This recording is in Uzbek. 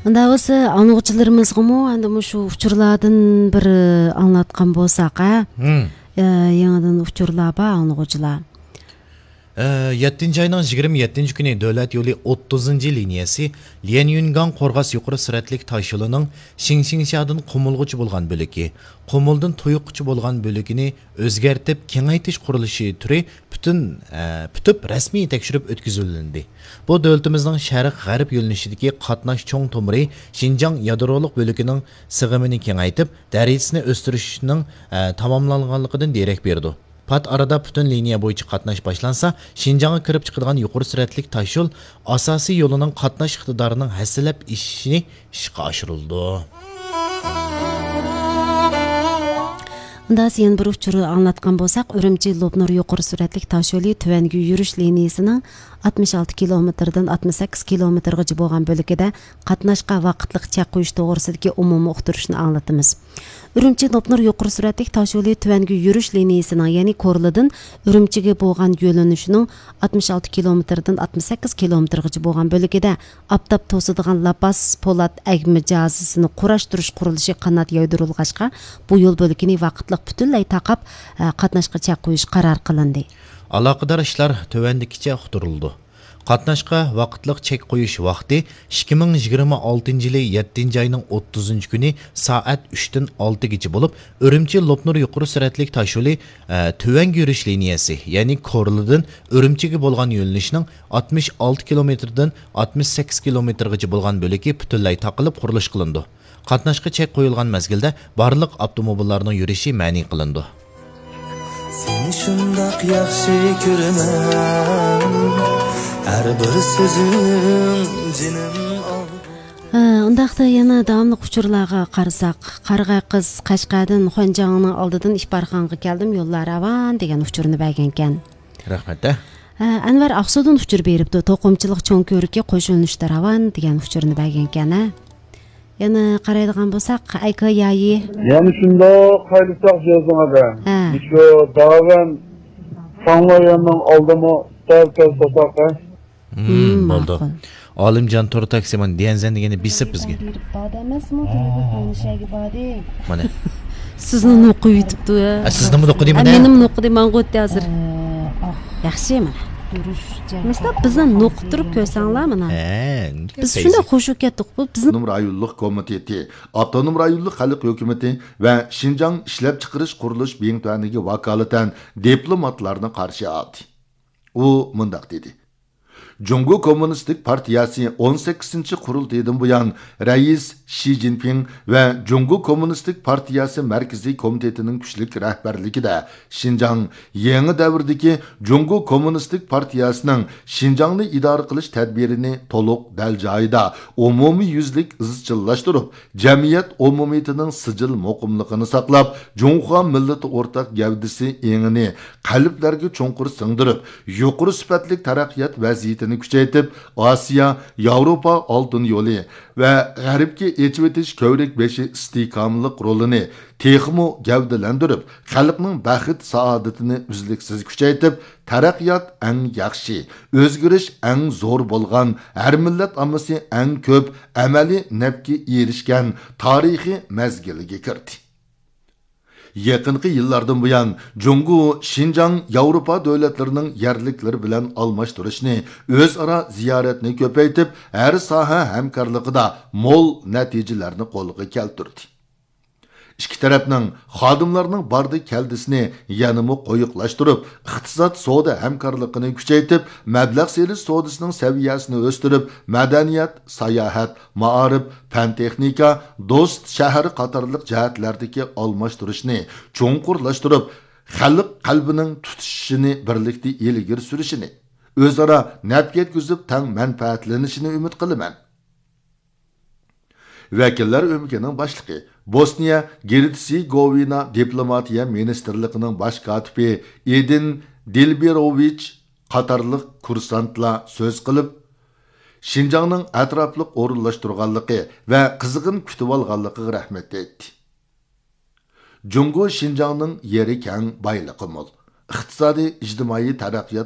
Анда осы аңлаучыларымызға мо анда мушу учурлардан бір аңлаткан болсақ, яңадан учурлар бар аңлаучылар. 7 ayının 27 günü Dövlət Yolu 30. liniyası Lianyungan Qorğas yuqori süratlik taş yolunun Şinşinşadan Qumulğucu bolğan bölüki, Qumuldan Toyuqçu bolğan bölükini özgərtib kengaytish qurilishi türü бүтүп rasmiy tekshirib o'tkazildi. Bu dövlətimizin şərq-g'arb yo'linishidagi qatnash cho'ng tomiri Şinjan yadroliq bölükining sig'imini kengaytib, darajasini o'stirishning tamomlanganligidan derak berdi. Pat arada bütün liniya bo'yicha qatnash boshlansa, Şinjan'a kirib chiqadigan yuqori suratlik tash yo'l asosiy yo'lining qatnash iqtidorining hassalab ishini ishga oshirildi. Unda sen bir uchuru anlatgan bolsak, Ürümçi Lobnur yuqori suratlik tash yo'li tuvangi yurish liniyasining 66 kilometrdan 68 kilometrgacha bo'lgan bo'ligida qatnashga vaqtliq chek qo'yish to'g'risidagi umumiy uqtirishni anglatamiz. Ürümçi Lobnur yuqori suratlik tash yo'li tuvangi yurish liniyasining, ya'ni Korlidan Ürümchiga bo'lgan yo'linishining 66 kilometrdan 68 kilometrgacha bo'lgan bo'ligida aptab to'sadigan lapas polat agmi jazisini qurashtirish qurilishi qanot yaydirilg'achqa bu yo'l bo'ligini vaqtliq butunlay taqab qatnashga chek qo'yish qaror qilindi. Aloqador ishlar tuvandikicha uqtirildi. Qatnashqa vaqtliq chek qo'yish vaqti 2026 yili 7 ayning 30 kuni soat 3 dan 6 gacha bo'lib, Ürümçi Lobnur yuqori suratlik tash yo'li tuvangi yurish liniyasi, ya'ni Korlidan Ürümchiga bo'lgan yo'linishning 66 kilometrdan 68 kilometrgacha bo'lgan bo'ligi butunlay taqilib qurilish qilindi. Qatnashqa chek qo'yilgan mezgilda barliq avtomobillarning yurishi ma'ni qilindi. Seni shundoq yaxshi ko'raman. Her bir sözüm cinim Undaqda yana davamlı uçurlarga qarasak, Qarg'ay qiz Qashqardan Xonjanning oldidan Ishbarxonga keldim, yo'llar avan degan uçurni bergan ekan. Rahmat. Anvar Aqsudan uçur beribdi, to'qimchilik cho'ng ko'rikka qo'shilishlar avan degan uçurni bergan ekan. Yana qaraydigan bo'lsak, ayka yayi. Yani shundoq qaylisoq yozdim aga. Shu davan Sanlayanning oldimi tarkaz to'saqa. Bo'ldi. Olimjon tur taksiman deyanzan degani bisib bizga. Mana. Sizni o'qib yutibdi. Sizni nima o'qiding mana? Meni nima o'qidim, men qo'ydi hozir. Yaxshi mana. Mesela bizden noqtirib ko'rsanglar mana. Biz shunda qo'shib ketdik. Avtonom rayonluq komiteti, Avtonom rayonluq xalq hukumati va Şinjan ishlab chiqarish qurilish buyumlariga vakolatan diplomatlarni qarshi oldi. U mundaq dedi: Jungo Kommunistik Partiyasi 18. qurultaydan buyon Rais Xi Jinping va Jungo Kommunistik Partiyasi Markaziy komitetining kuchli rahbarligida Şinjan yangi davrdagi Jungo Kommunistik Partiyasining Şinjanni idora qilish tadbirini to'liq dal joyida umumiy yuzlik izchillashtirib, jamiyat umumiyatining sijil muqimligini saqlab, Jungo millati o'rtaq gavdisi engini qalblarga cho'nqur singdirib, yuqori sifatli taraqqiyot vaziyatini kuchaytib, Osiyo, Yevropa oltin yo'li va g'arbga echib o'tish ko'rik beshi istiqomlik rolini texmo gavdalantirib, xalqning baxt saodatini uzluksiz kuchaytib, taraqqiyot eng yaxshi, o'zgarish eng zo'r bo'lgan, har millat ammasi eng ko'p amaliy nafga erishgan tarixiy mazgilga kirdi. Yaqinqi yillardan buyon Jungo Şinjan Yevropa davlatlarining yerliklar bilan almashtirishni, o'zaro ziyoratni ko'paytib, har soha hamkorligida mo'l natijalarni qo'lga keltirdi. İki tarafning xodimlarning bardi keldisini yanımı qo'yiqlashtirib, iqtisod savdo hamkorligini kuchaytib, mablag' serish savdosining saviyasini o'stirib, madaniyat, sayohat, ma'arif, fan texnika, do'st shahri qatorliq jihatlardagi almashtirishni cho'nqurlashtirib, xalq qalbining tutishini birlikda ilgari surishini, o'zaro naf yetkazib tang manfaatlanishini umid qilaman. Vakillar o'mkining boshlig'i Bosniya Hertsegovina diplomatiya ministerligining bosh kotibi Edin Dilberovich qatorliq kursantlar so'z qilib, Şinjanning atrofliq o'rinlashtirganligi va qizg'in kutib olganligiga rahmat aytdi. Jungo Şinjanning yeri keng, boyligi mo'l, iqtisodiy ijtimoiy taraqqiyot